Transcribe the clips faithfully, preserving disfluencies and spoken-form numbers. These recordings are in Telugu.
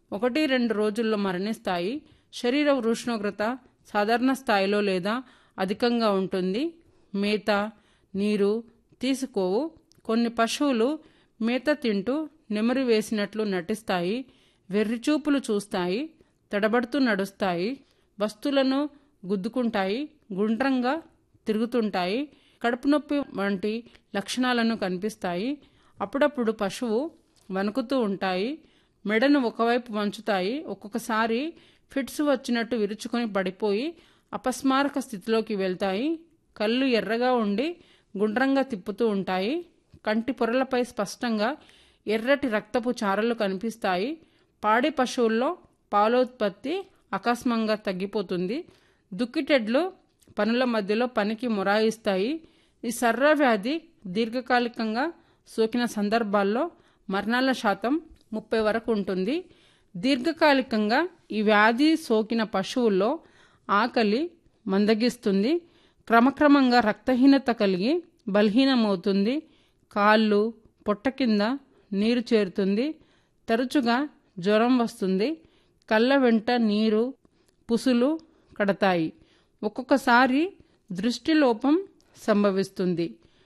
ఒకటి రెండు రోజుల్లో మరణిస్తాయి. శరీర ఉష్ణోగ్రత సాధారణ స్థాయిలో లేదా అధికంగా ఉంటుంది. మేత నీరు తీసుకోవు. కొన్ని పశువులు మేత తింటూ నెమరు వేసినట్లు నటిస్తాయి. వెర్రిచూపులు చూస్తాయి. తడబడుతూ నడుస్తాయి. వస్తువులను గుద్దుకుంటాయి. గుండ్రంగా తిరుగుతుంటాయి. కడుపు నొప్పి వంటి లక్షణాలను కనిపిస్తాయి. అప్పుడప్పుడు పశువు వణుకుతూ ఉంటాయి. మెడను ఒకవైపు వంచుతాయి. ఒక్కొక్కసారి ఫిట్స్ వచ్చినట్టు విరుచుకొని పడిపోయి అపస్మారక స్థితిలోకి వెళ్తాయి. కళ్ళు ఎర్రగా ఉండి గుండ్రంగా తిప్పుతూ ఉంటాయి. కంటి పొరలపై స్పష్టంగా ఎర్రటి రక్తపు చారలు కనిపిస్తాయి. పాడి పశువుల్లో పాలోత్పత్తి అకస్మాత్తుగా తగ్గిపోతుంది. దుక్కిటెడ్లు పనుల మధ్యలో పనికి మొరాయిస్తాయి. ఈ సర్ర వ్యాధి దీర్ఘకాలికంగా సోకిన సందర్భాల్లో మరణాల శాతం ముప్పై వరకు ఉంటుంది. దీర్ఘకాలికంగా ఈ వ్యాధి సోకిన పశువుల్లో ఆకలి మందగిస్తుంది. క్రమక్రమంగా రక్తహీనత కలిగి బలహీనమవుతుంది. కాళ్ళు పొట్ట కింద నీరు చేరుతుంది. తరచుగా జ్వరం వస్తుంది. కళ్ళ వెంట నీరు పుసులు కడతాయి. ఒక్కొక్కసారి దృష్టిలోపం సంభవిస్తుంది.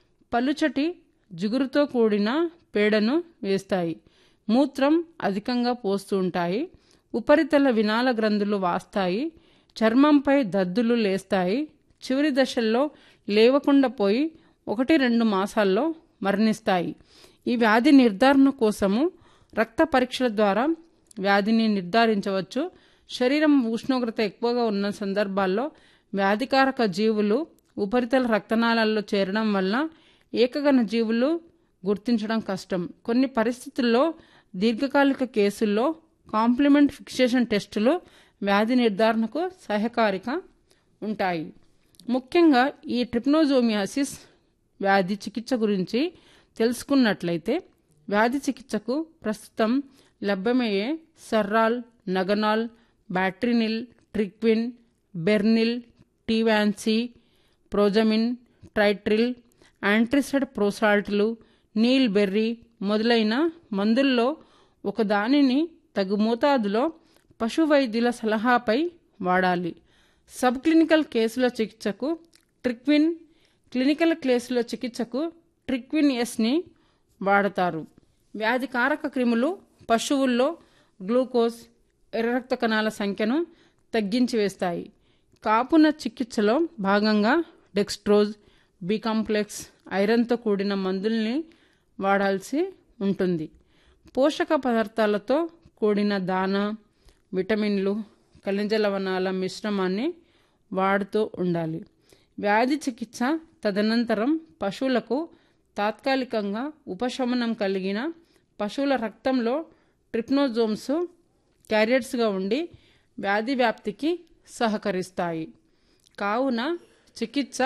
పలుచటి జిగురుతో కూడిన పేడను వేస్తాయి. మూత్రం అధికంగా పోస్తూ ఉంటాయి. ఉపరితల వినాల గ్రంథులు వాస్తాయి. చర్మంపై దద్దులు లేస్తాయి. చివరి దశల్లో లేవకుండా పోయి ఒకటి రెండు మాసాల్లో మరణిస్తాయి. ఈ వ్యాధి నిర్ధారణ కోసము రక్త పరీక్షల ద్వారా వ్యాధిని నిర్ధారించవచ్చు. శరీరం ఉష్ణోగ్రత ఎక్కువగా ఉన్న సందర్భాల్లో వ్యాధికారక జీవులు ఉపరితల రక్తనాళాల్లో చేరడం వల్ల ఏకగణ జీవులు గుర్తించడం కష్టం. కొన్ని పరిస్థితుల్లో దీర్ఘకాలిక కేసుల్లో కాంప్లిమెంట్ ఫిక్సేషన్ టెస్టులు వ్యాధి నిర్ధారణకు సహాయకారిగా ఉంటాయి. ముఖ్యంగా ఈ ట్రిప్నోజోమియాసిస్ వ్యాధి చికిత్స గురించి తెలుసుకున్నట్లయితే వ్యాధి చికిత్సకు ప్రస్తుతం లభ్యమయ్యే సర్రాల్, నగనాల్, బ్యాట్రినిల్, ట్రిక్విన్, బెర్నిల్, టీవాన్సీ, ప్రోజమిన్, ట్రైట్రిల్, యాంట్రిసెడ్ ప్రోసాల్ట్లు, నీల్ బెర్రీ మొదలైన మందుల్లో ఒకదానిని తగు మోతాదులో పశు వైద్యుల సలహాపై వాడాలి. సబ్ క్లినికల్ కేసుల చికిత్సకు ట్రిక్విన్, క్లినికల్ కేసుల చికిత్సకు ట్రిక్విన్ ఎస్ని వాడతారు. వ్యాధికారక క్రిములు పశువుల్లో గ్లూకోజ్, ఎర్ర రక్త కణాల సంఖ్యను తగ్గించి వేస్తాయి. కాపున చికిత్సలో భాగంగా డెక్స్ట్రోజ్, బి కాంప్లెక్స్, ఐరన్తో కూడిన మందుల్ని వాడాల్సి ఉంటుంది. పోషక పదార్థాలతో కూడిన దాన, విటమిన్లు, ఖనిజ లవణాల మిశ్రమాన్ని వాడుతూ ఉండాలి. వ్యాధి చికిత్స తదనంతరం పశువులకు తాత్కాలికంగా ఉపశమనం కలిగిన పశువుల రక్తంలో ట్రిప్నోజోమ్స్ క్యారియర్స్గా ఉండి వ్యాధి వ్యాప్తికి సహకరిస్తాయి. కావున చికిత్స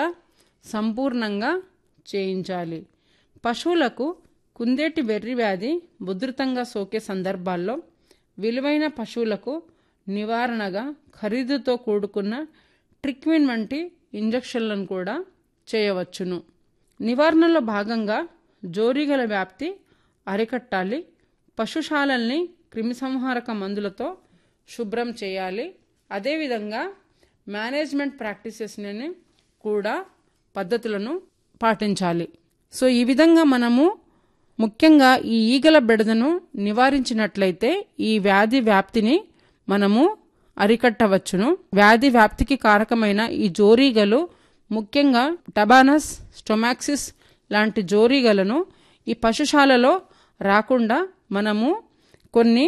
సంపూర్ణంగా చేయించాలి. పశువులకు కుందేటి వెర్రి వ్యాధి ఉధృతంగా సోకే సందర్భాల్లో విలువైన పశువులకు నివారణగా ఖరీదుతో కూడుకున్న ట్రిక్విన్ వంటి ఇంజెక్షన్లను కూడా చేయవచ్చును. నివారణలో భాగంగా జోరీగల వ్యాప్తి అరికట్టాలి. పశుశాలల్ని క్రిమిసంహారక మందులతో శుభ్రం చేయాలి. అదేవిధంగా మేనేజ్మెంట్ ప్రాక్టీసెస్ని కూడా పద్ధతులను పాటించాలి. సో ఈ విధంగా మనము ముఖ్యంగా ఈ ఈగల బెడదను నివారించినట్లయితే ఈ వ్యాధి వ్యాప్తిని మనము అరికట్టవచ్చును. వ్యాధి వ్యాప్తికి కారకమైన ఈ జోరీగలు ముఖ్యంగా టబానస్, స్టొమాక్సిస్ లాంటి జోరీగలను ఈ పశుశాలలో రాకుండా మనము కొన్ని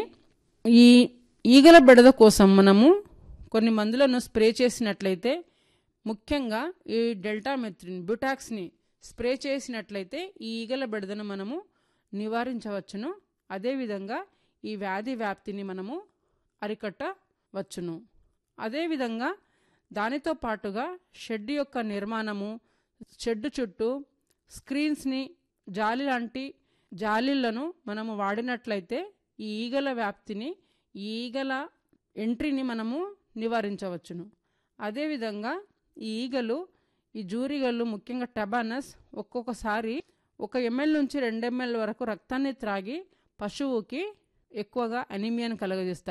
ఈ ఈగల బెడద కోసం మనము కొన్ని మందులను స్ప్రే చేసినట్లయితే, ముఖ్యంగా ఈ డెల్టామెథ్రిన్, బ్యూటాక్స్ని స్ప్రే చేసినట్లయితే ఈ ఈగల బెడదను మనము నివారించవచ్చును. అదేవిధంగా ఈ వ్యాధి వ్యాప్తిని మనము అరికట్టవచ్చును. అదేవిధంగా దానితో పాటుగా షెడ్ యొక్క నిర్మాణము, షెడ్ చుట్టూ స్క్రీన్స్ని, జాలి లాంటి జాలీలను మనము వాడినట్లయితే ఈ ఈగల వ్యాప్తిని, ఈ ఈగల ఎంట్రీని మనము నివారించవచ్చును. అదేవిధంగా ఈ ఈగలు, ఈ జూరిగలు ముఖ్యంగా టబానస్ ఒక్కొక్కసారి ఒక ఎంఎల్ నుంచి రెండు ఎంఎల్ వరకు రక్తాన్ని త్రాగి పశువుకి ఎక్కువగా అనీమియాను కలుగజేస్తాయి.